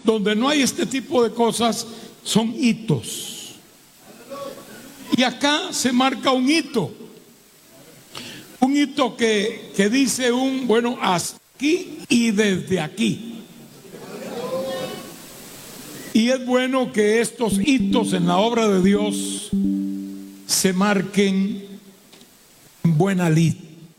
donde no hay este tipo de cosas son hitos. Y acá se marca un hito. Un hito que dice bueno, hasta aquí y desde aquí. Y es bueno que estos hitos en la obra de Dios se marquen en buena lid,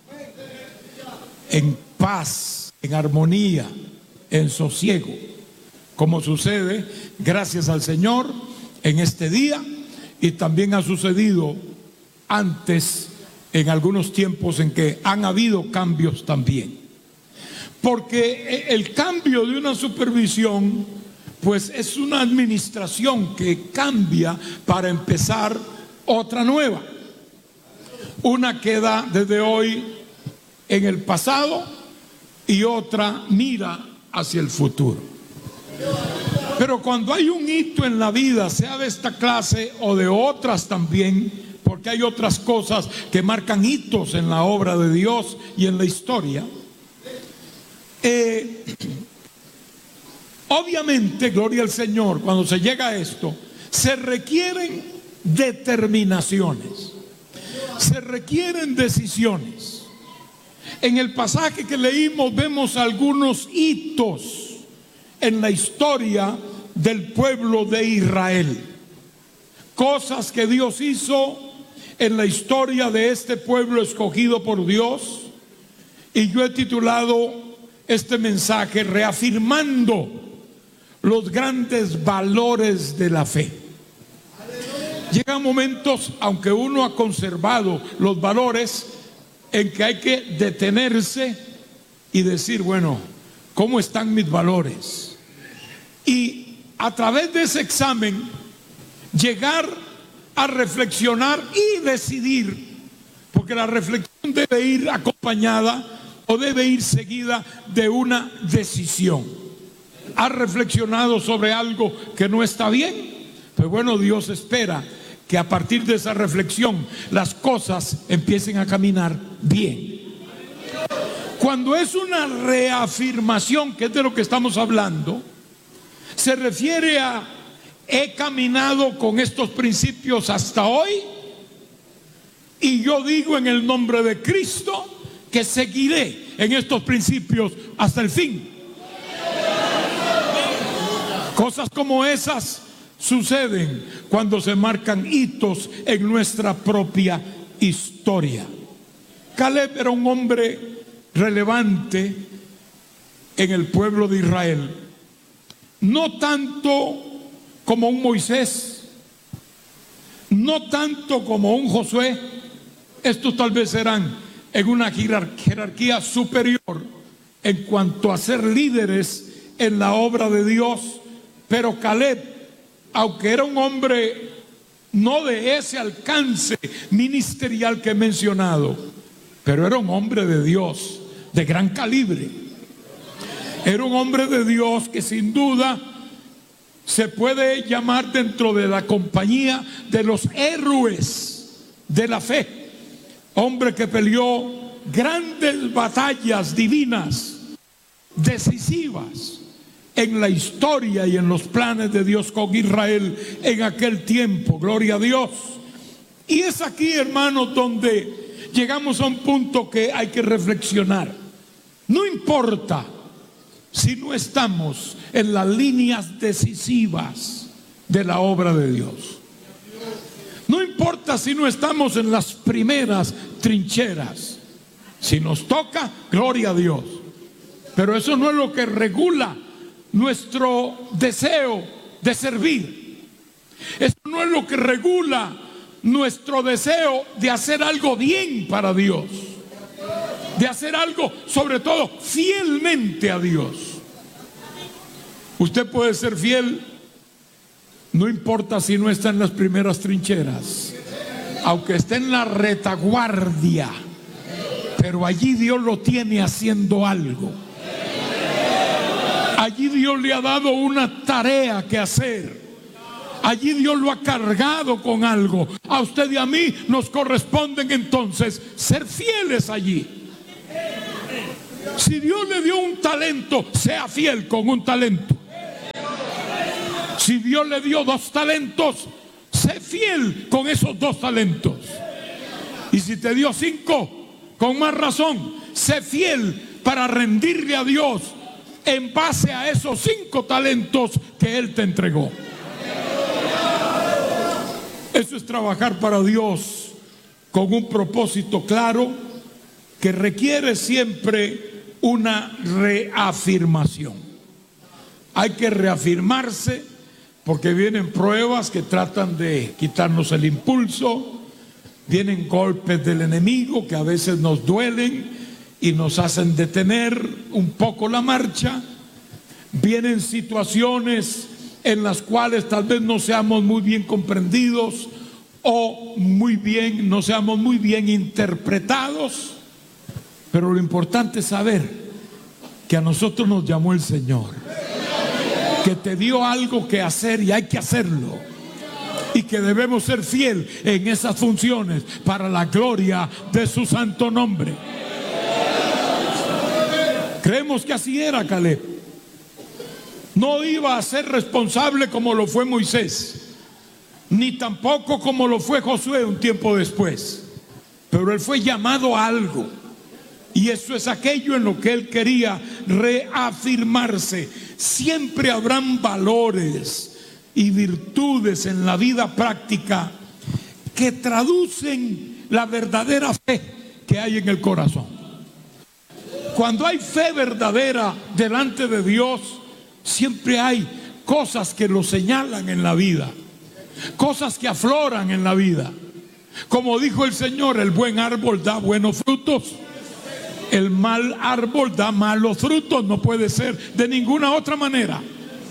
en paz, en armonía, en sosiego, como sucede, gracias al Señor, en este día, y también ha sucedido antes, en algunos tiempos en que han habido cambios también. Porque el cambio de una supervisión, pues es una administración que cambia para empezar otra nueva. Una queda desde hoy en el pasado y otra mira hacia el futuro. Pero cuando hay un hito en la vida, sea de esta clase o de otras también, porque hay otras cosas que marcan hitos en la obra de Dios y en la historia, obviamente, gloria al Señor, cuando se llega a esto, se requieren determinaciones, se requieren decisiones. En el pasaje que leímos vemos algunos hitos en la historia del pueblo de Israel, cosas que Dios hizo en la historia de este pueblo escogido por Dios. Y yo he titulado este mensaje reafirmando los grandes valores de la fe. Llegan momentos, aunque uno ha conservado los valores, en que hay que detenerse y decir, bueno, ¿cómo están mis valores? Y a través de ese examen llegar a reflexionar y decidir, porque la reflexión debe ir acompañada o debe ir seguida de una decisión. ¿Has reflexionado sobre algo que no está bien? Pues bueno, Dios espera que a partir de esa reflexión las cosas empiecen a caminar bien. Cuando es una reafirmación, que es de lo que estamos hablando, se refiere a: he caminado con estos principios hasta hoy y yo digo en el nombre de Cristo que seguiré en estos principios hasta el fin. Cosas como esas suceden cuando se marcan hitos en nuestra propia historia. Caleb era un hombre relevante en el pueblo de Israel, no tanto como un Moisés, no tanto como un Josué. Estos tal vez eran en una jerarquía superior en cuanto a ser líderes en la obra de Dios. Pero Caleb, aunque era un hombre no de ese alcance ministerial que he mencionado, pero era un hombre de Dios de gran calibre. Era un hombre de Dios que sin duda se puede llamar dentro de la compañía de los héroes de la fe. Hombre que peleó grandes batallas divinas, decisivas en la historia y en los planes de Dios con Israel en aquel tiempo. Gloria a Dios. Y es aquí, hermanos, donde llegamos a un punto que hay que reflexionar. No importa si no estamos en las líneas decisivas de la obra de Dios. No importa si no estamos en las primeras trincheras. Si nos toca, gloria a Dios. Pero eso no es lo que regula nuestro deseo de servir. Eso no es lo que regula nuestro deseo de hacer algo bien para Dios, de hacer algo sobre todo fielmente a Dios. Usted puede ser fiel, no importa si no está en las primeras trincheras, aunque esté en la retaguardia, pero allí Dios lo tiene haciendo algo. Allí Dios le ha dado una tarea que hacer. Allí Dios lo ha cargado con algo. A usted y a mí nos corresponden entonces ser fieles allí. Si Dios le dio un talento, sea fiel con un talento. Si Dios le dio 2 talentos, sé fiel con esos 2 talentos. Y si te dio 5, con más razón, sé fiel para rendirle a Dios en base a esos 5 talentos que Él te entregó. Eso es trabajar para Dios con un propósito claro que requiere siempre una reafirmación. Hay que reafirmarse porque vienen pruebas que tratan de quitarnos el impulso, vienen golpes del enemigo que a veces nos duelen y nos hacen detener un poco la marcha, vienen situaciones en las cuales tal vez no seamos muy bien comprendidos o no seamos muy bien interpretados, pero lo importante es saber que a nosotros nos llamó el Señor, que te dio algo que hacer y hay que hacerlo, y que debemos ser fiel en esas funciones para la gloria de su santo nombre. Creemos que así era Caleb. No iba a ser responsable como lo fue Moisés, ni tampoco como lo fue Josué un tiempo después, pero él fue llamado a algo, y eso es aquello en lo que él quería reafirmarse. Siempre habrán valores y virtudes en la vida práctica que traducen la verdadera fe que hay en el corazón. Cuando hay fe verdadera delante de Dios, siempre hay cosas que lo señalan en la vida, cosas que afloran en la vida. Como dijo el Señor, el buen árbol da buenos frutos, el mal árbol da malos frutos. No puede ser de ninguna otra manera.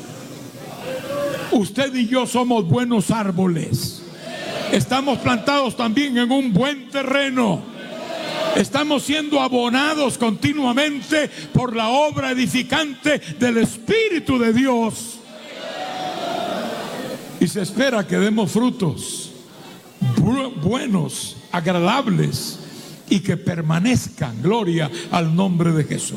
Usted y yo somos buenos árboles. Estamos plantados también en un buen terreno. Estamos siendo abonados continuamente por la obra edificante del Espíritu de Dios. Y se espera que demos frutos buenos, agradables y que permanezcan. Gloria al nombre de Jesús.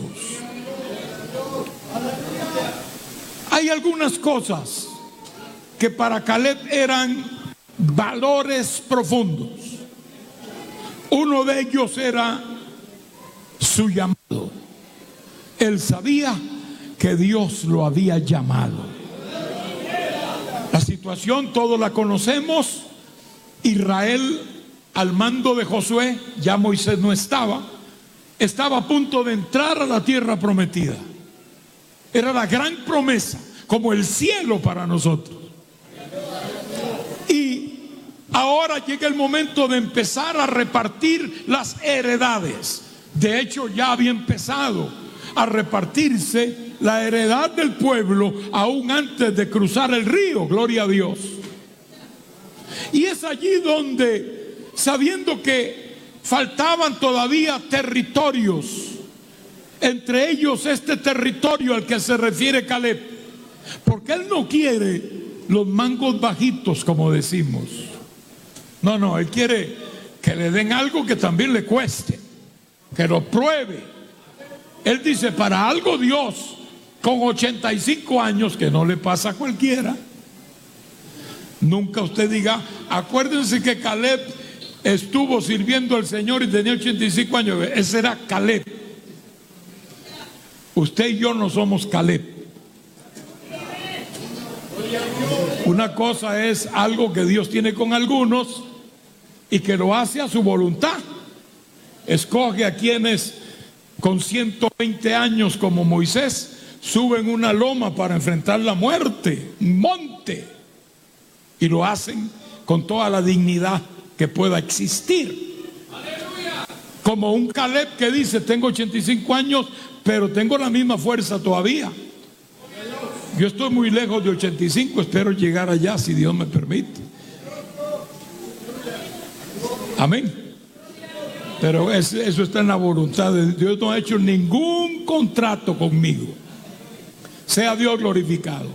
Hay algunas cosas que para Caleb eran valores profundos. Uno de ellos era su llamado. Él sabía que Dios lo había llamado. La situación todos la conocemos. Israel, al mando de Josué, ya Moisés no estaba a punto de entrar a la tierra prometida. Era la gran promesa, como el cielo para nosotros. Y ahora llega el momento de empezar a repartir las heredades. De hecho, ya había empezado a repartirse la heredad del pueblo aún antes de cruzar el río. Gloria a Dios. Y es allí donde, sabiendo que faltaban todavía territorios, entre ellos este territorio al que se refiere Caleb, porque él no quiere los mangos bajitos, como decimos. No, él quiere que le den algo que también le cueste, que lo pruebe. Él dice, para algo Dios, con 85 años, que no le pasa a cualquiera. Nunca usted diga, acuérdense que Caleb estuvo sirviendo al Señor y tenía 85 años. Ese era Caleb. Usted y yo no somos Caleb. Una cosa es algo que Dios tiene con algunos y que lo hace a su voluntad. Escoge a quienes con 120 años como Moisés suben una loma para enfrentar la muerte, un monte, y lo hacen con toda la dignidad que pueda existir. Como un Caleb que dice, tengo 85 años, pero tengo la misma fuerza todavía. Yo estoy muy lejos de 85, espero llegar allá si Dios me permite. Amén. Pero eso está en la voluntad de Dios. Dios no ha hecho ningún contrato conmigo. Sea Dios glorificado.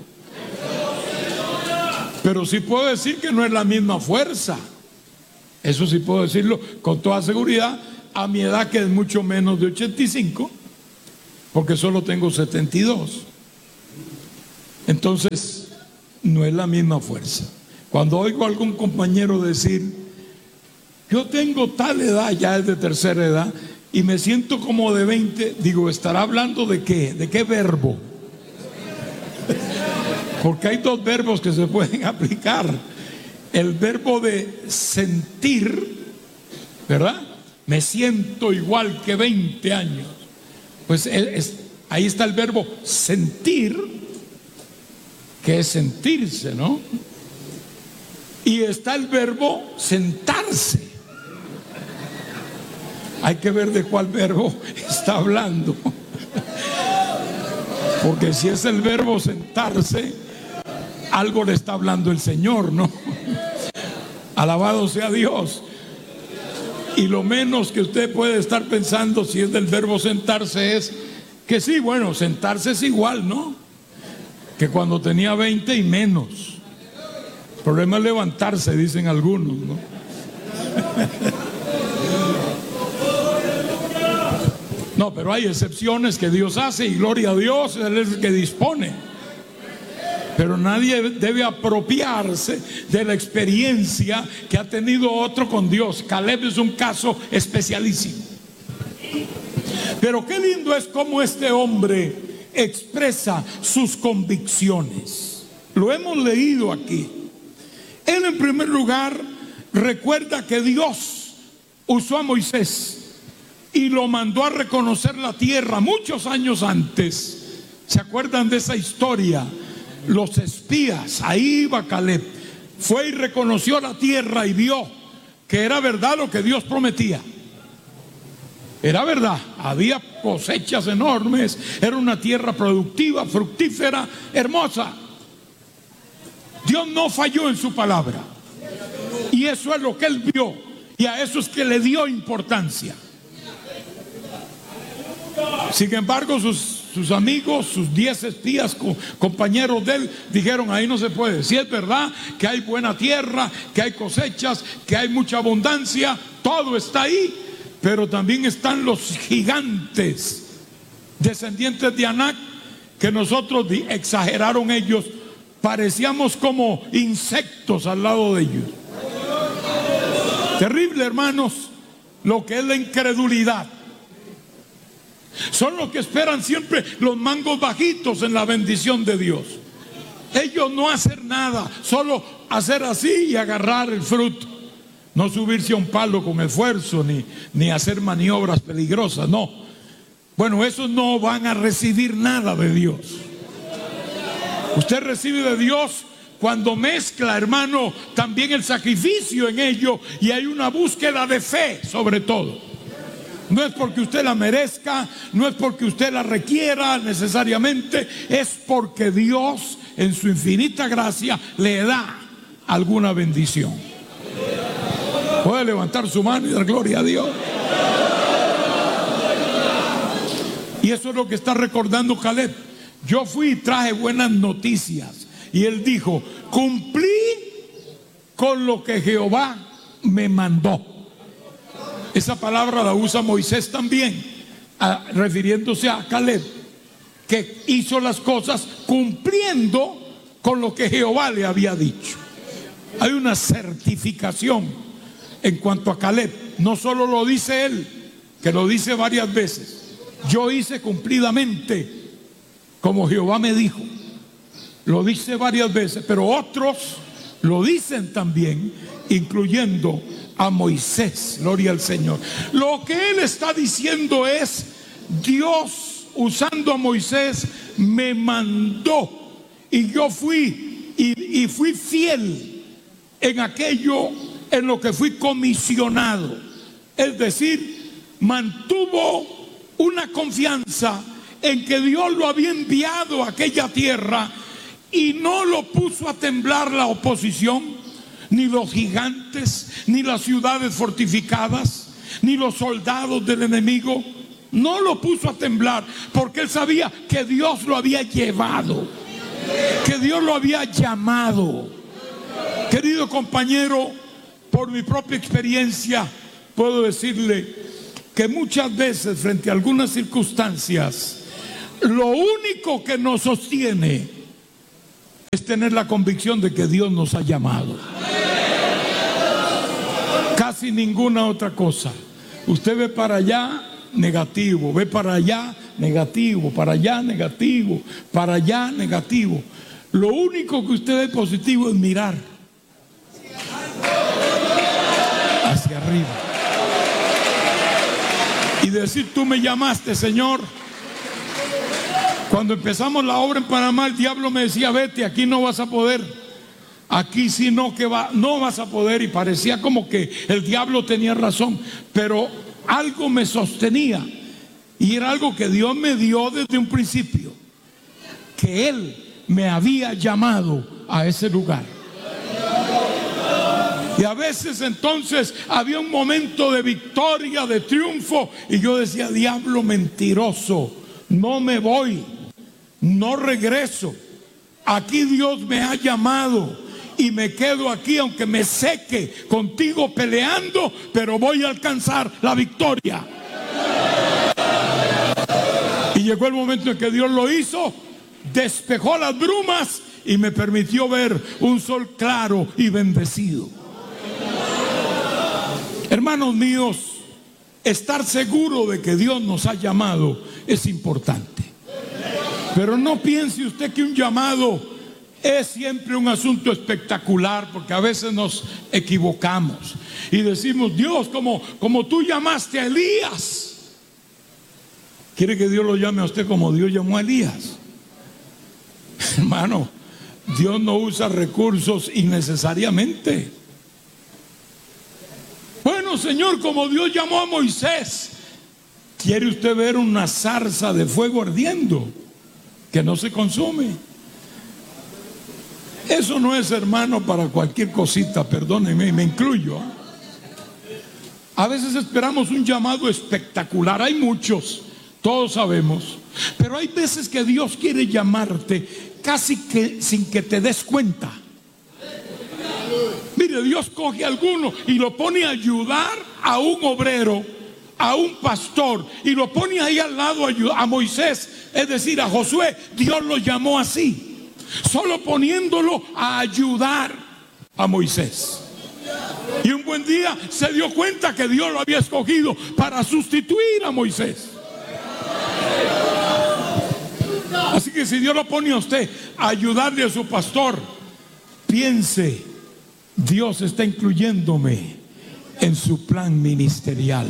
Pero sí puedo decir que no es la misma fuerza. Eso sí puedo decirlo con toda seguridad, a mi edad, que es mucho menos de 85, porque solo tengo 72. Entonces, no es la misma fuerza. Cuando oigo a algún compañero decir, yo tengo tal edad, ya es de tercera edad, y me siento como de 20, digo, ¿estará hablando de qué? ¿De qué verbo? Porque hay dos verbos que se pueden aplicar. El verbo de sentir, ¿verdad? Me siento igual que 20 años. Pues ahí está el verbo sentir, que es sentirse, ¿no? Y está el verbo sentarse. Hay que ver de cuál verbo está hablando. Porque si es el verbo sentarse, algo le está hablando el Señor, ¿no? Alabado sea Dios. Y lo menos que usted puede estar pensando, si es del verbo sentarse, es que sí, bueno, sentarse es igual, ¿no? Que cuando tenía 20 y menos. El problema es levantarse, dicen algunos, ¿no? No, pero hay excepciones que Dios hace y gloria a Dios, Él es el que dispone. Pero nadie debe apropiarse de la experiencia que ha tenido otro con Dios. Caleb es un caso especialísimo. Pero qué lindo es cómo este hombre expresa sus convicciones. Lo hemos leído aquí. Él, en primer lugar, recuerda que Dios usó a Moisés y lo mandó a reconocer la tierra muchos años antes. ¿Se acuerdan de esa historia? Los espías, ahí iba Caleb, fue y reconoció la tierra y vio que era verdad lo que Dios prometía. Era verdad, había cosechas enormes, era una tierra productiva, fructífera, hermosa. Dios no falló en su palabra. Y eso es lo que él vio, y a eso es que le dio importancia. Sin embargo, sus amigos, sus 10 espías, compañeros de él, dijeron, ahí no se puede. Si es verdad que hay buena tierra, que hay cosechas, que hay mucha abundancia, todo está ahí, pero también están los gigantes, descendientes de Anac, que nosotros, exageraron ellos, parecíamos como insectos al lado de ellos. Terrible, hermanos, lo que es la incredulidad. Son los que esperan siempre los mangos bajitos en la bendición de Dios. Ellos no hacen nada, solo hacer así y agarrar el fruto. No subirse a un palo con esfuerzo, ni hacer maniobras peligrosas, no. Bueno, esos no van a recibir nada de Dios. Usted recibe de Dios cuando mezcla, hermano, también el sacrificio en ello, y hay una búsqueda de fe sobre todo. No es porque usted la merezca, no es porque usted la requiera necesariamente, es porque Dios en su infinita gracia le da alguna bendición. Puede levantar su mano y dar gloria a Dios. Y eso es lo que está recordando Caleb. Yo fui y traje buenas noticias. Y él dijo, cumplí con lo que Jehová me mandó. Esa palabra la usa Moisés también, refiriéndose a Caleb, que hizo las cosas cumpliendo con lo que Jehová le había dicho. Hay una certificación en cuanto a Caleb. No solo lo dice él, que lo dice varias veces. Yo hice cumplidamente como Jehová me dijo. Lo dice varias veces, pero otros lo dicen también, incluyendo a Moisés. Gloria al Señor. Lo que él está diciendo es, Dios usando a Moisés me mandó, y yo fui y fui fiel en aquello en lo que fui comisionado. Es decir, mantuvo una confianza en que Dios lo había enviado a aquella tierra, y no lo puso a temblar la oposición, ni los gigantes, ni las ciudades fortificadas, ni los soldados del enemigo. No lo puso a temblar, porque él sabía que Dios lo había llevado, que Dios lo había llamado. Querido compañero, por mi propia experiencia puedo decirle que muchas veces, frente a algunas circunstancias, lo único que nos sostiene es tener la convicción de que Dios nos ha llamado. Casi ninguna otra cosa. Usted ve para allá, negativo, ve para allá, negativo, para allá, negativo, para allá, negativo. Lo único que usted ve positivo es mirar hacia arriba y decir: tú me llamaste, Señor. Cuando empezamos la obra en Panamá, el diablo me decía: vete, aquí no vas a poder, aquí sí no, no vas a poder. Y parecía como que el diablo tenía razón, pero algo me sostenía, y era algo que Dios me dio desde un principio, que Él me había llamado a ese lugar. Y a veces entonces había un momento de victoria, de triunfo, y yo decía: diablo mentiroso, no me voy, no regreso. Aquí Dios me ha llamado y me quedo aquí, aunque me seque contigo peleando, pero voy a alcanzar la victoria. Y llegó el momento en que Dios lo hizo, despejó las brumas y me permitió ver un sol claro y bendecido. Hermanos míos, estar seguro de que Dios nos ha llamado es importante. Pero no piense usted que un llamado es siempre un asunto espectacular, porque a veces nos equivocamos y decimos: Dios, como tú llamaste a Elías. ¿Quiere que Dios lo llame a usted como Dios llamó a Elías? Hermano, Dios no usa recursos innecesariamente. Bueno, Señor, como Dios llamó a Moisés. ¿Quiere usted ver una zarza de fuego ardiendo que no se consume? Eso no es, hermano, para cualquier cosita, perdónenme, me incluyo. A veces esperamos un llamado espectacular, hay muchos, todos sabemos, pero hay veces que Dios quiere llamarte casi que sin que te des cuenta. Mire, Dios coge a alguno y lo pone a ayudar a un obrero, a un pastor, y lo pone ahí al lado a Moisés, es decir, a Josué. Dios lo llamó así, solo poniéndolo a ayudar a Moisés. Y un buen día se dio cuenta que Dios lo había escogido para sustituir a Moisés. Así que si Dios lo pone a usted a ayudarle a su pastor, piense: Dios está incluyéndome en su plan ministerial.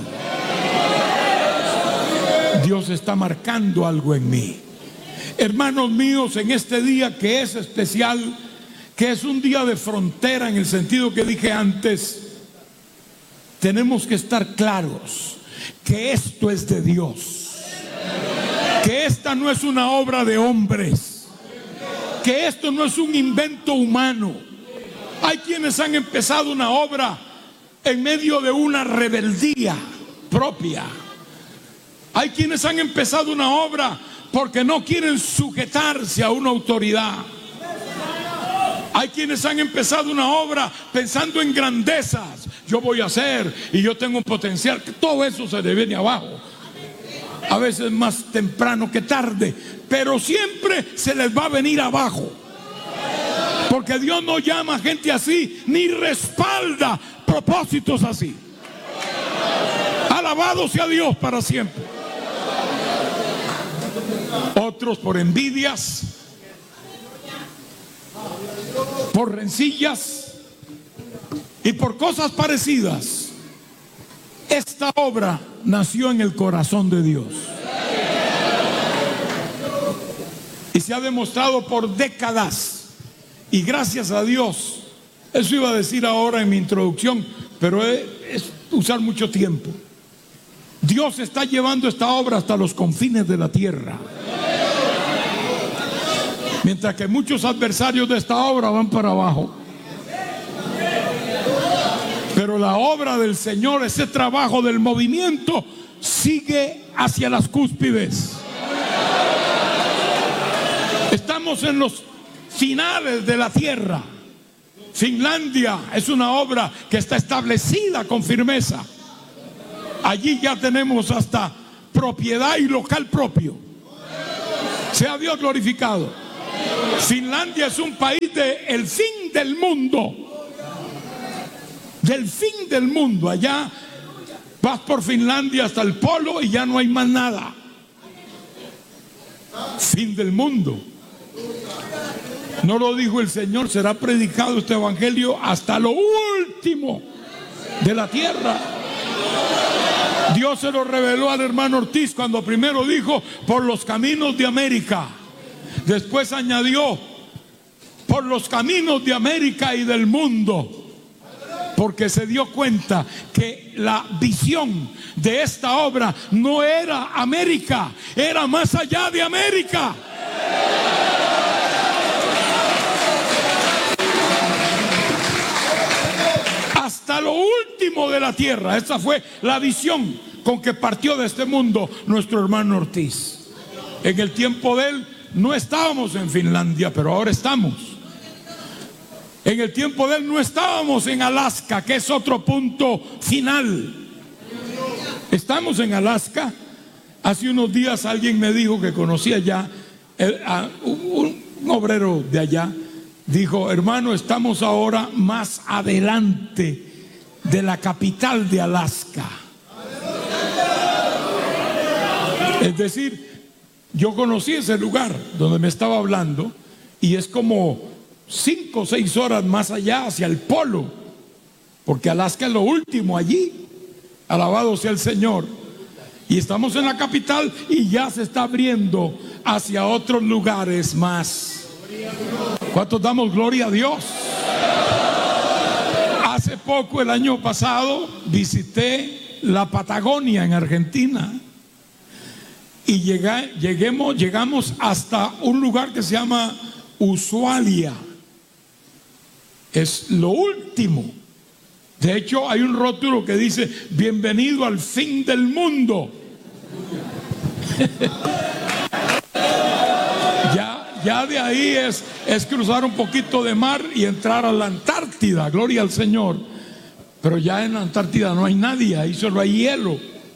Dios está marcando algo en mí. Hermanos míos, en este día que es especial, que es un día de frontera en el sentido que dije antes, tenemos que estar claros que esto es de Dios, que esta no es una obra de hombres, que esto no es un invento humano. Hay quienes han empezado una obra en medio de una rebeldía propia. Hay quienes han empezado una obra porque no quieren sujetarse a una autoridad. Hay quienes han empezado una obra pensando en grandezas. Yo voy a hacer y yo tengo un potencial. Todo eso se le viene abajo. A veces más temprano que tarde, pero siempre se les va a venir abajo. Porque Dios no llama a gente así, ni respalda propósitos así. Alabado sea Dios para siempre. Otros por envidias, por rencillas y por cosas parecidas. Esta obra nació en el corazón de Dios y se ha demostrado por décadas. Y gracias a Dios, eso iba a decir ahora en mi introducción, pero es usar mucho tiempo. Dios está llevando esta obra hasta los confines de la tierra. Mientras que muchos adversarios de esta obra van para abajo. Pero la obra del Señor, ese trabajo del movimiento, sigue hacia las cúspides. Estamos en los finales de la tierra. Finlandia es una obra que está establecida con firmeza. Allí ya tenemos hasta propiedad y local propio. Sea Dios glorificado. Finlandia es un país del fin del mundo. Del fin del mundo. Allá vas por Finlandia hasta el polo y ya no hay más nada. Fin del mundo. No lo dijo el Señor, será predicado este evangelio hasta lo último de la tierra. Dios se lo reveló al hermano Ortiz cuando primero dijo por los caminos de América. Después añadió por los caminos de América y del mundo. Porque se dio cuenta que la visión de esta obra no era América, era más allá de América. Hasta lo último de la tierra. Esa fue la visión con que partió de este mundo nuestro hermano Ortiz. En el tiempo de él no estábamos en Finlandia, pero ahora estamos. En el tiempo de él no estábamos en Alaska, que es otro punto final. Estamos en Alaska. Hace unos días alguien me dijo que conocía ya a un obrero de allá. Dijo: hermano, estamos ahora más adelante de la capital de Alaska. Es decir, yo conocí ese lugar donde me estaba hablando y es como 5 o 6 horas más allá hacia el polo, porque Alaska es lo último allí. Alabado sea el Señor. Y estamos en la capital y ya se está abriendo hacia otros lugares más. ¿Cuántos damos gloria a Dios? Hace poco, el año pasado, visité la Patagonia en Argentina y llegamos hasta un lugar que se llama Ushuaia. Es lo último. De hecho, hay un rótulo que dice: bienvenido al fin del mundo. Ya de ahí es cruzar un poquito de mar y entrar a la Antártida, gloria al Señor. Pero ya en la Antártida no hay nadie, ahí solo hay hielo.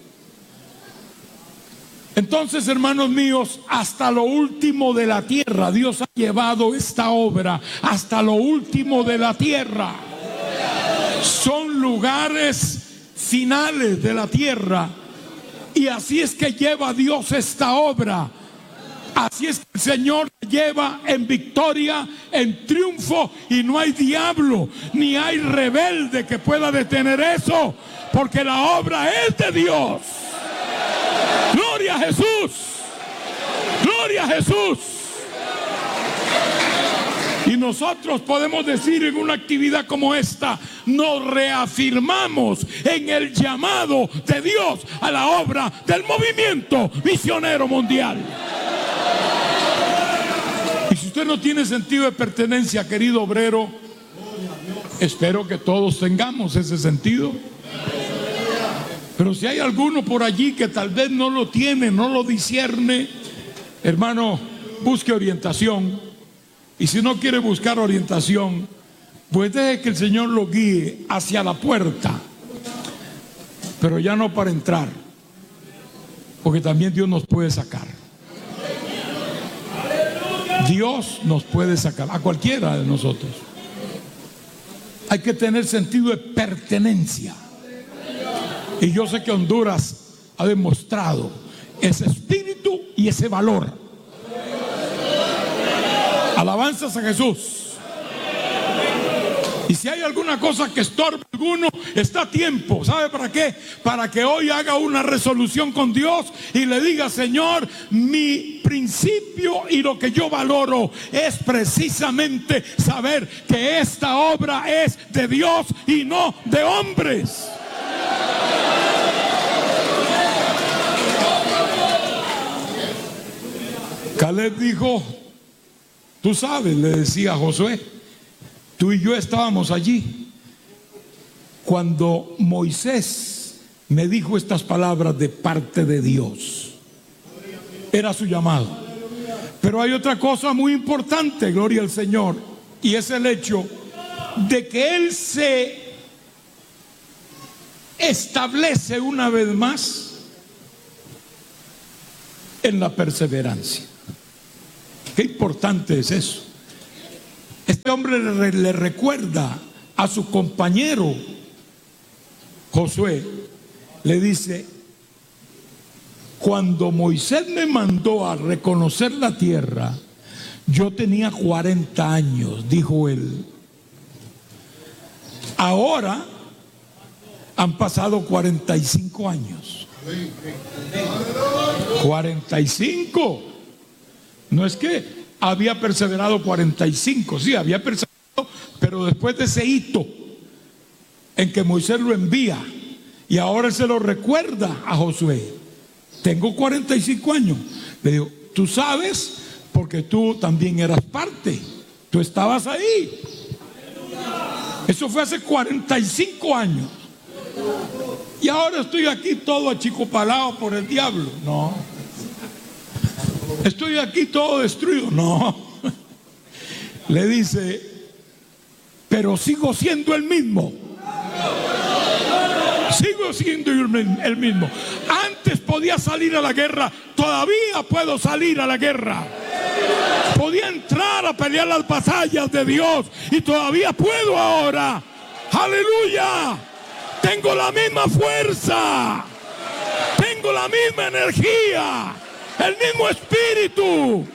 Entonces, hermanos míos, hasta lo último de la tierra, Dios ha llevado esta obra hasta lo último de la tierra. Son lugares finales de la tierra. Y así es que lleva Dios esta obra. Así es que el Señor lleva en victoria, en triunfo, y no hay diablo ni hay rebelde que pueda detener eso, porque la obra es de Dios. Gloria a Jesús. Gloria a Jesús. Y nosotros podemos decir en una actividad como esta, nos reafirmamos en el llamado de Dios a la obra del movimiento misionero mundial. Y si usted no tiene sentido de pertenencia, querido obrero, espero que todos tengamos ese sentido. Pero si hay alguno por allí que tal vez no lo tiene, no lo discierne, hermano, busque orientación. Y si no quiere buscar orientación, pues deje que el Señor lo guíe hacia la puerta, pero ya no para entrar, porque también Dios nos puede sacar. Dios nos puede sacar a cualquiera de nosotros. Hay que tener sentido de pertenencia. Y yo sé que Honduras ha demostrado ese espíritu y ese valor. Alabanzas a Jesús. Y si hay alguna cosa que estorbe a alguno, está a tiempo. ¿Sabe para qué? Para que hoy haga una resolución con Dios y le diga: Señor, mi principio y lo que yo valoro es precisamente saber que esta obra es de Dios y no de hombres. Caleb dijo: tú sabes, le decía a Josué, tú y yo estábamos allí cuando Moisés me dijo estas palabras de parte de Dios. Era su llamado. Pero hay otra cosa muy importante, gloria al Señor, y es el hecho de que Él se establece una vez más en la perseverancia. Qué importante es eso. Este hombre le recuerda a su compañero Josué, le dice: cuando Moisés me mandó a reconocer la tierra, yo tenía 40 años, dijo él. Ahora han pasado 45 años. 45. No es que había perseverado 45, sí, había perseverado, pero después de ese hito en que Moisés lo envía y ahora se lo recuerda a Josué: tengo 45 años. Le digo: tú sabes, porque tú también eras parte, tú estabas ahí. Eso fue hace 45 años. Y ahora estoy aquí todo achicopalado por el diablo. No. Estoy aquí todo destruido. No. Le dice: pero sigo siendo el mismo. Sigo siendo el mismo. Antes podía salir a la guerra, todavía puedo salir a la guerra. Podía entrar a pelear las batallas de Dios y todavía puedo ahora. ¡Aleluya! Tengo la misma fuerza, tengo la misma energía, el mismo espíritu.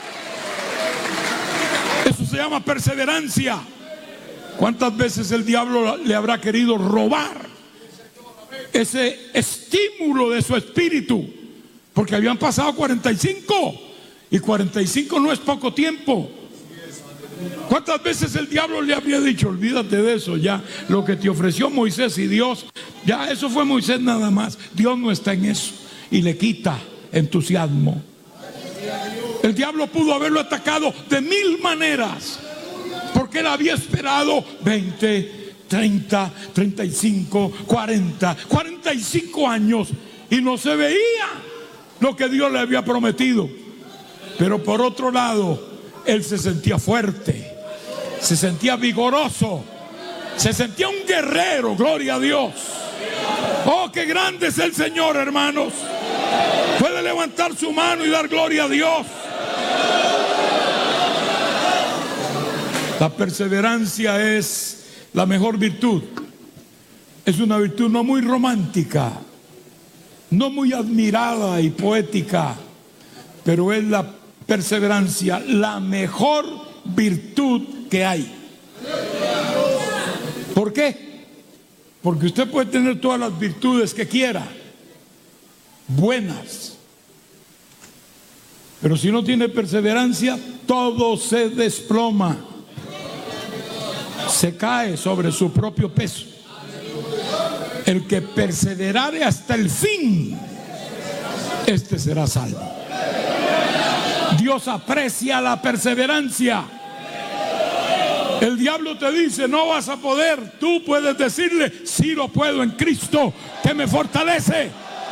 Eso se llama perseverancia. ¿Cuántas veces el diablo le habrá querido robar ese estímulo de su espíritu? Porque habían pasado 45 y 45 no es poco tiempo. ¿Cuántas veces el diablo le habría dicho: olvídate de eso, ya lo que te ofreció Moisés y Dios, ya eso fue Moisés nada más, Dios no está en eso? Y le quita entusiasmo. El diablo pudo haberlo atacado de 1000 maneras, porque él había esperado 20, 30, 35, 40, 45 años y no se veía lo que Dios le había prometido. Pero por otro lado, él se sentía fuerte, se sentía vigoroso, se sentía un guerrero. Gloria a Dios. Oh, qué grande es el Señor, hermanos. Puede levantar su mano y dar gloria a Dios. La perseverancia es la mejor virtud. Es una virtud no muy romántica, no muy admirada y poética, pero es la perseverancia la mejor virtud que hay. ¿Por qué? Porque usted puede tener todas las virtudes que quiera, buenas, pero si no tiene perseverancia, todo se desploma, se cae sobre su propio peso. El que perseverare hasta el fin, este será salvo. Dios aprecia la perseverancia. El diablo te dice: no vas a poder. Tú puedes decirle: sí lo puedo en Cristo que me fortalece.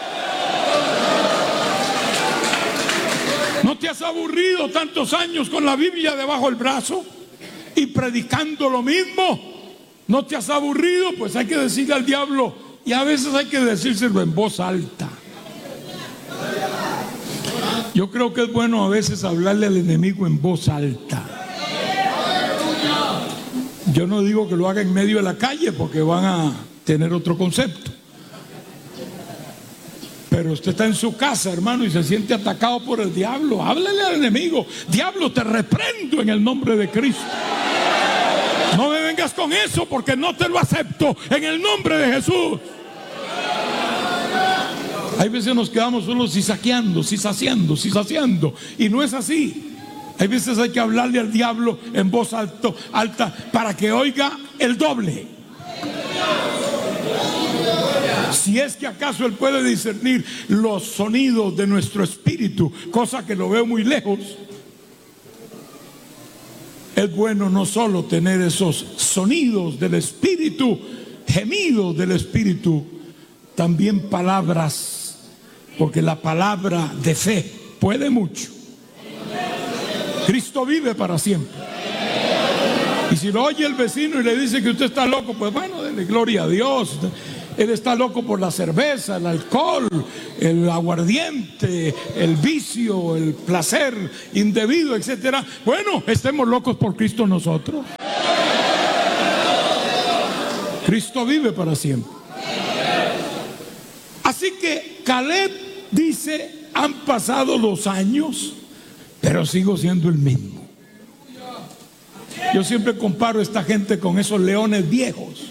¿No te has aburrido tantos años con la Biblia debajo del brazo y predicando lo mismo? ¿No te has aburrido? Pues hay que decirle al diablo, y a veces hay que decírselo en voz alta. Yo creo que es bueno a veces hablarle al enemigo en voz alta. Yo no digo que lo haga en medio de la calle, porque van a tener otro concepto. Pero usted está en su casa, hermano, y se siente atacado por el diablo. Háblele al enemigo: diablo, te reprendo en el nombre de Cristo. No me vengas con eso, porque no te lo acepto en el nombre de Jesús. Hay veces nos quedamos solo cizaqueando, y no es así. Hay veces hay que hablarle al diablo en voz alta para que oiga el doble. Si es que acaso él puede discernir los sonidos de nuestro espíritu, cosa que lo veo muy lejos. Es bueno no solo tener esos sonidos del espíritu, gemidos del espíritu, también palabras, porque la palabra de fe puede mucho. Cristo vive para siempre. Y si lo oye el vecino y le dice que usted está loco, pues bueno, denle gloria a Dios. Él está loco por la cerveza, el alcohol, el aguardiente, el vicio, el placer indebido, etcétera. Bueno, estemos locos por Cristo nosotros. Cristo vive para siempre. Así que Caleb dice: han pasado los años, pero sigo siendo el mismo. Yo siempre comparo a esta gente con esos leones viejos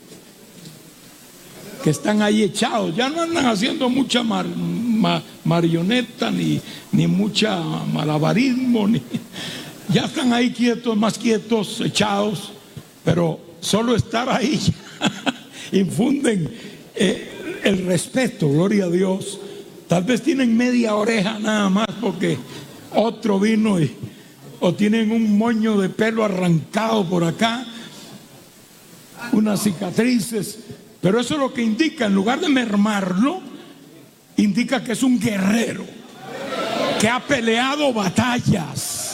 que están ahí echados. Ya no andan haciendo mucha marioneta ni mucha malabarismo, ya están ahí quietos, más quietos, echados. Pero solo estar ahí infunden el respeto, gloria a Dios. Tal vez tienen media oreja nada más porque otro vino o tienen un moño de pelo arrancado por acá, unas cicatrices, pero eso es lo que indica. En lugar de mermarlo, indica que es un guerrero que ha peleado batallas,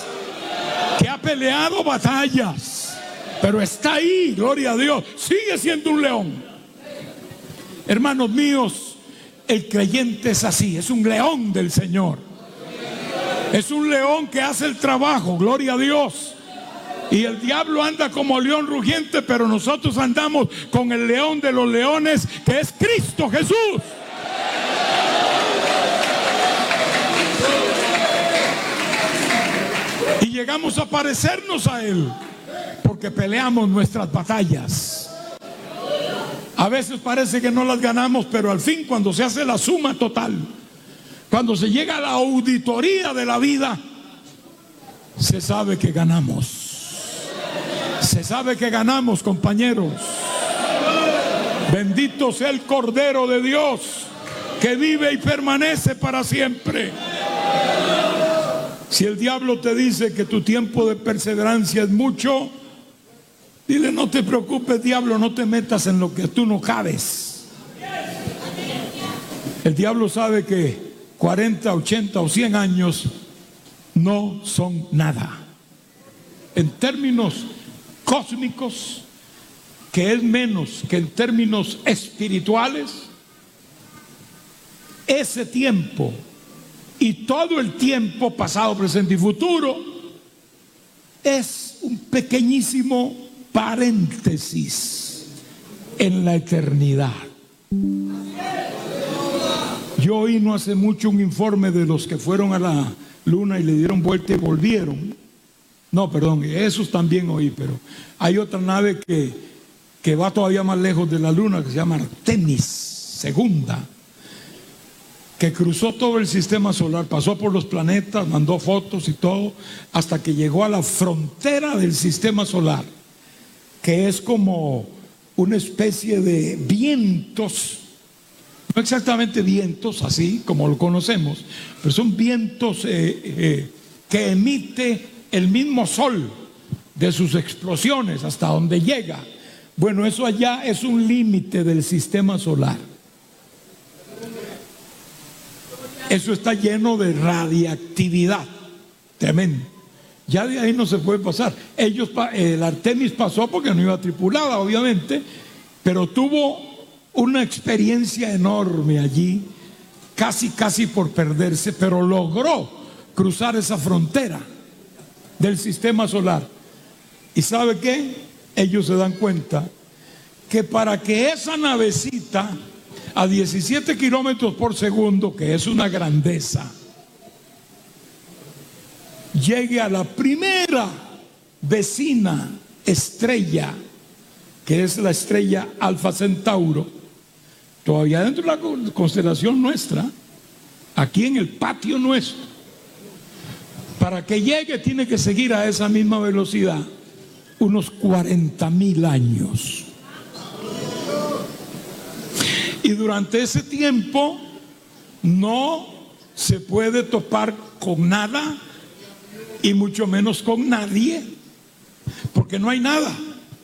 pero está ahí, gloria a Dios, sigue siendo un león. Hermanos míos, el creyente es así, es un león del Señor. Es un león que hace el trabajo, gloria a Dios. Y el diablo anda como león rugiente, pero nosotros andamos con el león de los leones, que es Cristo Jesús. Y llegamos a parecernos a Él, porque peleamos nuestras batallas. A veces parece que no las ganamos, pero al fin, cuando se hace la suma total, cuando se llega a la auditoría de la vida, se sabe que ganamos. Se sabe que ganamos, compañeros. Bendito sea el Cordero de Dios, que vive y permanece para siempre. Si el diablo te dice que tu tiempo de perseverancia es mucho, dile: no te preocupes, diablo, no te metas en lo que tú no cabes. El diablo sabe que 40, 80 o 100 años no son nada. En términos cósmicos, que es menos que en términos espirituales, ese tiempo y todo el tiempo pasado, presente y futuro es un pequeñísimo paréntesis en la eternidad. Yo oí no hace mucho un informe de los que fueron a la luna y le dieron vuelta y volvieron. No, perdón, esos también oí, pero hay otra nave que va todavía más lejos de la luna, que se llama Artemis segunda, que cruzó todo el sistema solar, pasó por los planetas, mandó fotos y todo, hasta que llegó a la frontera del sistema solar, que es como una especie de vientos. No exactamente vientos así como lo conocemos, pero son vientos que emite el mismo sol de sus explosiones hasta donde llega. Bueno, eso allá es un límite del sistema solar. Eso está lleno de radiactividad tremendo. Ya de ahí no se puede pasar. El Artemis pasó porque no iba tripulada, obviamente, pero tuvo una experiencia enorme allí, casi por perderse, pero logró cruzar esa frontera del sistema solar. ¿Y sabe qué? Ellos se dan cuenta que para que esa navecita a 17 kilómetros por segundo, que es una grandeza, llegue a la primera vecina estrella, que es la estrella Alfa Centauro, todavía dentro de la constelación nuestra, aquí en el patio nuestro. Para que llegue tiene que seguir a esa misma velocidad unos 40,000 años. Y durante ese tiempo no se puede topar con nada y mucho menos con nadie, porque no hay nada.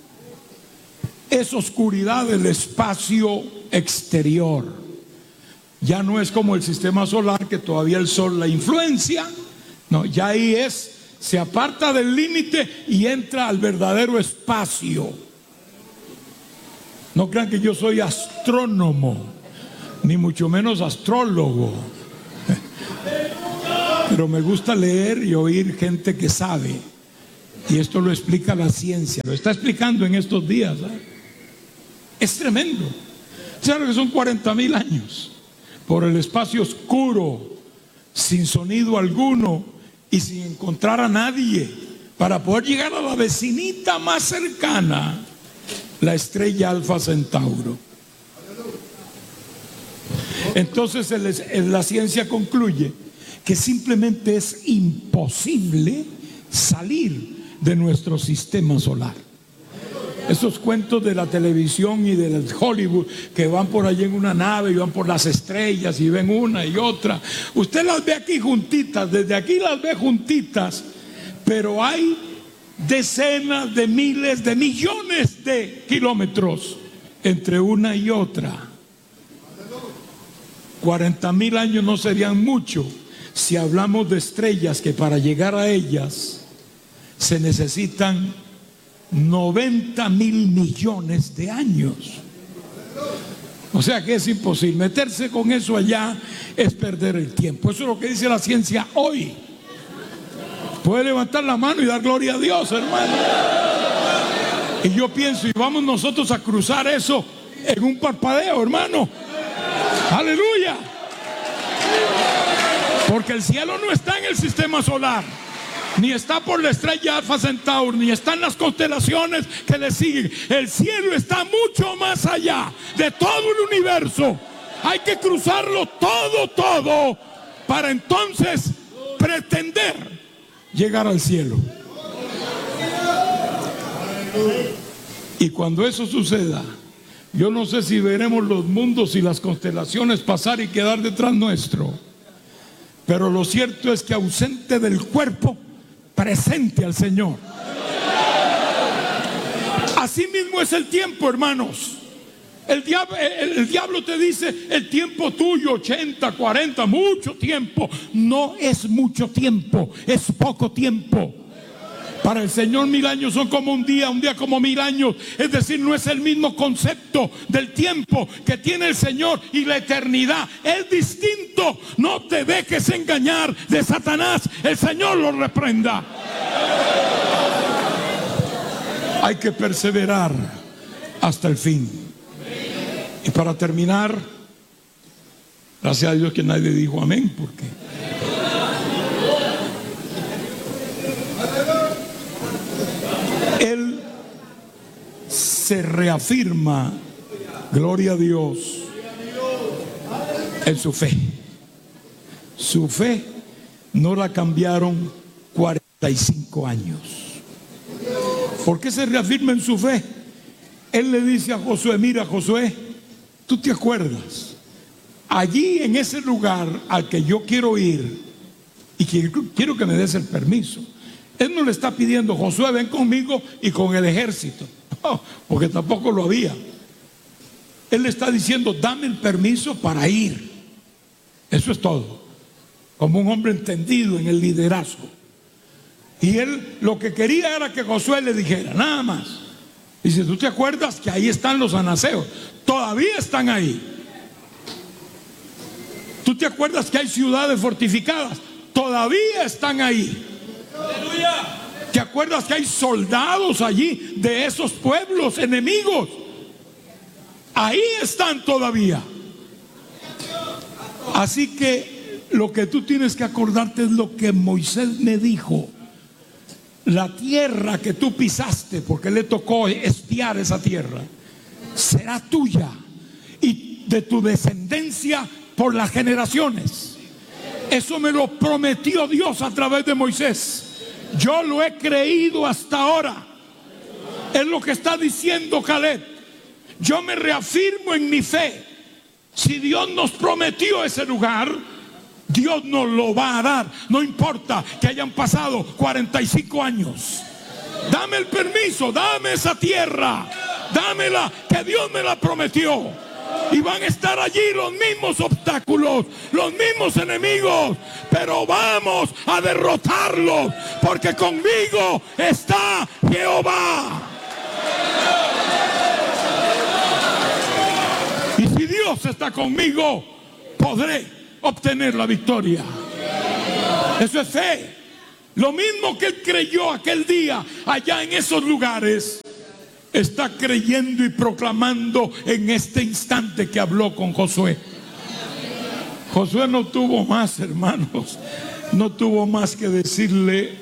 Es oscuridad del espacio exterior. Ya no es como el sistema solar, que todavía el sol la influencia. No, ya ahí se aparta del límite y entra al verdadero espacio. No crean que yo soy astrónomo, ni mucho menos astrólogo. Pero me gusta leer y oír gente que sabe. Y esto lo explica la ciencia. Lo está explicando en estos días, ¿eh? Es tremendo. ¿Saben que son 40,000 años? Por el espacio oscuro, sin sonido alguno y sin encontrar a nadie, para poder llegar a la vecinita más cercana, la estrella Alfa Centauro. Entonces la ciencia concluye que simplemente es imposible salir de nuestro sistema solar. Esos cuentos de la televisión y del Hollywood que van por allí en una nave y van por las estrellas y ven una y otra, usted las ve aquí juntitas, desde aquí las ve juntitas, pero hay decenas de miles de millones de kilómetros entre una y otra. 40,000 años no serían mucho si hablamos de estrellas que para llegar a ellas se necesitan 90,000 millones de años. O sea que es imposible. Meterse con eso allá es perder el tiempo. Eso es lo que dice la ciencia hoy. Puede levantar la mano y dar gloria a Dios, hermano. Y yo pienso, y vamos nosotros a cruzar eso en un parpadeo, hermano. Aleluya. Porque el cielo no está en el sistema solar, ni está por la estrella Alfa Centauri, ni está en las constelaciones que le siguen. El cielo está mucho más allá de todo el universo. Hay que cruzarlo todo para entonces pretender llegar al cielo. Y cuando eso suceda, yo no sé si veremos los mundos y las constelaciones pasar y quedar detrás nuestro, pero lo cierto es que ausente del cuerpo, presente al Señor. Así mismo es el tiempo, hermanos. El diablo te dice: el tiempo tuyo, 80, 40, mucho tiempo. No es mucho tiempo, es poco tiempo. Para el Señor 1000 años son como un día como 1000 años. Es decir, no es el mismo concepto del tiempo que tiene el Señor y la eternidad. Es distinto. No te dejes engañar de Satanás. El Señor lo reprenda. Hay que perseverar hasta el fin. Y para terminar, gracias a Dios que nadie dijo amén, porque Él se reafirma, gloria a Dios, en su fe. Su fe no la cambiaron 45 años. ¿Por qué se reafirma en su fe? Él le dice a Josué: mira, Josué, tú te acuerdas, allí en ese lugar al que yo quiero ir y quiero que me des el permiso. Él no le está pidiendo: Josué, ven conmigo y con el ejército. No, porque tampoco lo había. Él le está diciendo: dame el permiso para ir. Eso es todo. Como un hombre entendido en el liderazgo. Y él lo que quería era que Josué le dijera, nada más. Dice: ¿tú te acuerdas que ahí están los anaseos? Todavía están ahí. ¿Tú te acuerdas que hay ciudades fortificadas? Todavía están ahí. ¿Te acuerdas que hay soldados allí de esos pueblos enemigos? Ahí están todavía. Así que lo que tú tienes que acordarte es lo que Moisés me dijo: la tierra que tú pisaste, porque le tocó espiar esa tierra, será tuya y de tu descendencia por las generaciones. Eso me lo prometió Dios a través de Moisés. Yo lo he creído hasta ahora. Es lo que está diciendo Caleb. Yo me reafirmo en mi fe. Si Dios nos prometió ese lugar, Dios nos lo va a dar. No importa que hayan pasado 45 años. Dame el permiso, dame esa tierra, dámela, que Dios me la prometió. Y van a estar allí los mismos obstáculos, los mismos enemigos, pero vamos a derrotarlos, porque conmigo está Jehová. Dios está conmigo, podré obtener la victoria. Eso es fe. Lo mismo que él creyó aquel día allá en esos lugares, está creyendo y proclamando en este instante que habló con Josué. Josué no tuvo más, hermanos, no tuvo más que decirle: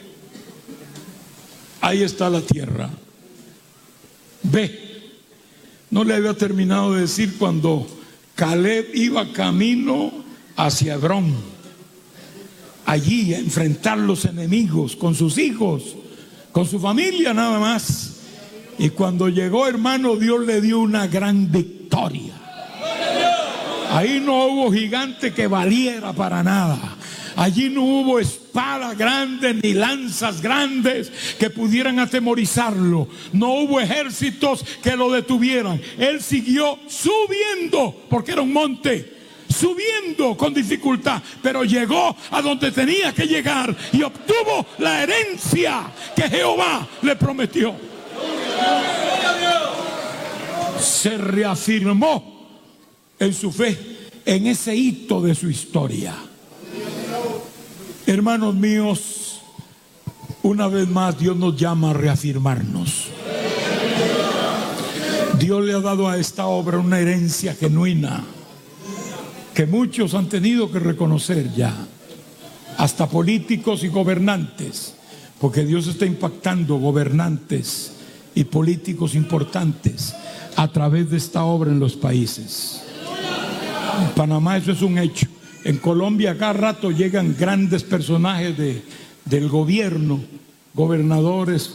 ahí está la tierra, ve. No le había terminado de decir cuando Caleb iba camino hacia Hebrón, allí a enfrentar los enemigos con sus hijos, con su familia nada más. Y cuando llegó, hermano, Dios le dio una gran victoria. Ahí no hubo gigante que valiera para nada. Allí no hubo espada grande ni lanzas grandes que pudieran atemorizarlo. No hubo ejércitos que lo detuvieran. Él siguió subiendo, porque era un monte, subiendo con dificultad, pero llegó a donde tenía que llegar y obtuvo la herencia que Jehová le prometió. Se reafirmó en su fe, en ese hito de su historia. Hermanos míos, una vez más Dios nos llama a reafirmarnos. Dios le ha dado a esta obra una herencia genuina que muchos han tenido que reconocer ya, hasta políticos y gobernantes, porque Dios está impactando gobernantes y políticos importantes a través de esta obra en los países. En Panamá eso es un hecho. En Colombia cada rato llegan grandes personajes del gobierno, gobernadores,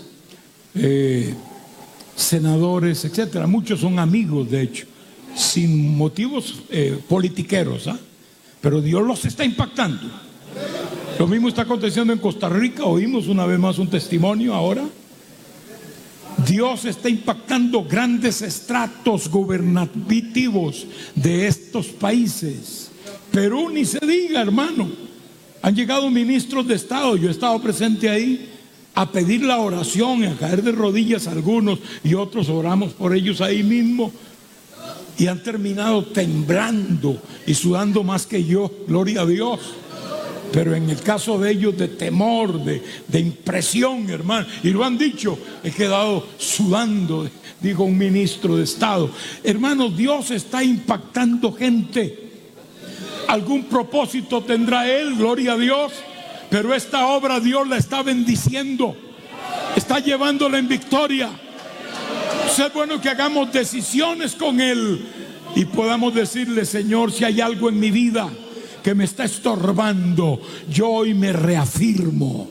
senadores, etcétera. Muchos son amigos, de hecho, sin motivos politiqueros, ¿ah? Pero Dios los está impactando. Lo mismo está aconteciendo en Costa Rica. Oímos una vez más un testimonio ahora. Dios está impactando grandes estratos gubernativos de estos países. Perú ni se diga, hermano. Han llegado ministros de Estado, yo he estado presente ahí, a pedir la oración, a caer de rodillas algunos, y otros oramos por ellos ahí mismo, y han terminado temblando y sudando más que yo, gloria a Dios. Pero en el caso de ellos, de temor, de impresión, hermano, y lo han dicho, he quedado sudando, dijo un ministro de Estado. Hermanos, Dios está impactando gente. Algún propósito tendrá Él, gloria a Dios, pero esta obra Dios la está bendiciendo, está llevándola en victoria. Es bueno que hagamos decisiones con Él y podamos decirle: Señor, si hay algo en mi vida que me está estorbando, yo hoy me reafirmo,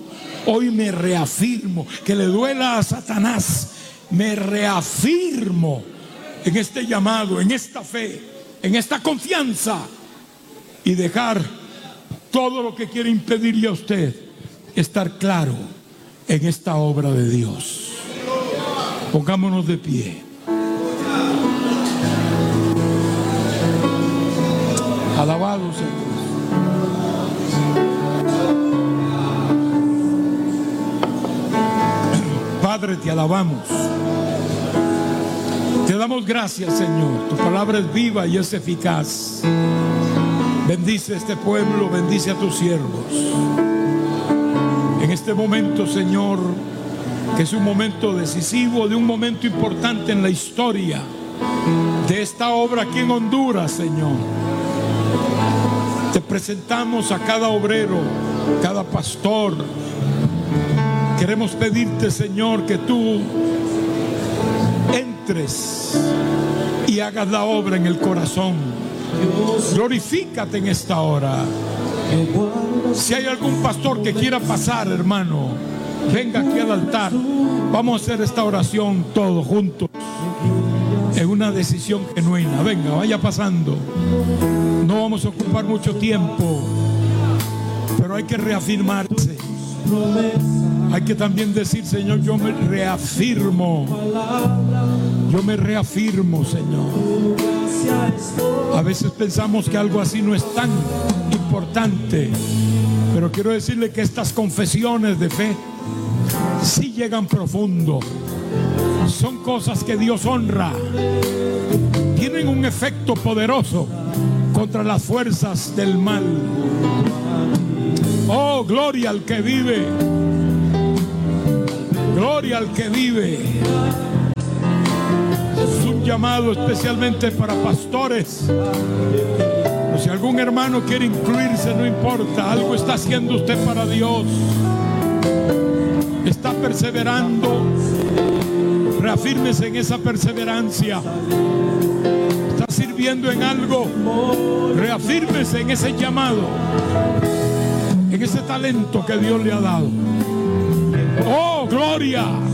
que le duela a Satanás, me reafirmo en este llamado, en esta fe, en esta confianza, y dejar todo lo que quiere impedirle a usted estar claro en esta obra de Dios. Pongámonos de pie. Alabado sea Dios. Padre, te alabamos. Te damos gracias, Señor. Tu palabra es viva y es eficaz. Bendice a este pueblo, bendice a tus siervos. En este momento, Señor, que es un momento decisivo, de un momento importante en la historia de esta obra aquí en Honduras, Señor. Te presentamos a cada obrero, cada pastor. Queremos pedirte, Señor, que tú entres y hagas la obra en el corazón. Glorifícate en esta hora. Si hay algún pastor que quiera pasar, hermano, venga aquí al altar. Vamos a hacer esta oración todos juntos, en una decisión genuina. Venga, vaya pasando. No vamos a ocupar mucho tiempo, pero hay que reafirmarse. Hay que también decir: Señor, yo me reafirmo. Yo me reafirmo, Señor. A veces pensamos que algo así no es tan importante, pero quiero decirle que estas confesiones de fe sí llegan profundo. Son cosas que Dios honra. tienen un efecto poderoso contra las fuerzas del mal. Oh, gloria al que vive. Gloria al que vive. Es un llamado especialmente para pastores. Pero si algún hermano quiere incluirse, no importa. Algo está haciendo usted para Dios. Está perseverando. Reafírmese en esa perseverancia. Está sirviendo en algo. Reafírmese en ese llamado, en ese talento que Dios le ha dado. Oh, gloria.